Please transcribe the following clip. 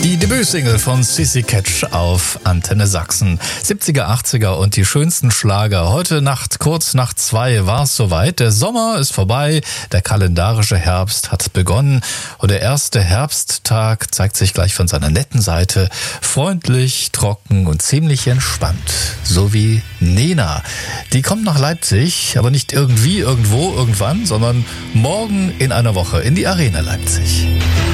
Die Debütsingle von Sissy Catch auf Antenne Sachsen. 70er, 80er und die schönsten Schlager. Heute Nacht, kurz nach 2 war es soweit. Der Sommer ist vorbei, der kalendarische Herbst hat begonnen und der erste Herbsttag zeigt sich gleich von seiner netten Seite. Freundlich, trocken und ziemlich entspannt. So wie Nena. Die kommt nach Leipzig, aber nicht irgendwie, irgendwo, irgendwann, sondern morgen in einer Woche in die Arena Leipzig.